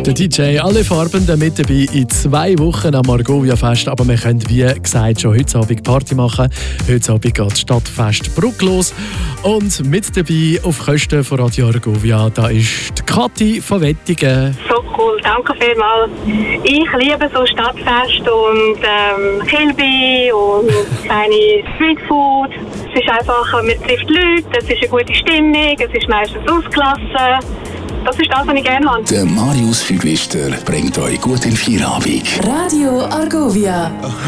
Der DJ «Alle Farben» mit dabei in 2 Wochen am Argovia Fest. Aber wir können, wie gesagt, schon heute Abend Party machen. Heute Abend geht das Stadtfest Bruck los. Und mit dabei auf Kosten von Radio Argovia, da ist die Kathi von Wettigen. So cool, danke vielmals. Ich liebe so Stadtfest und Kilby und kleine Streetfood. Es ist einfach, man trifft Leute, es ist eine gute Stimmung, es ist meistens ausgelassen. Das ist das, was ich gerne habe. Der Marius Hügwister bringt euch gut in Feierabend. Radio Argovia.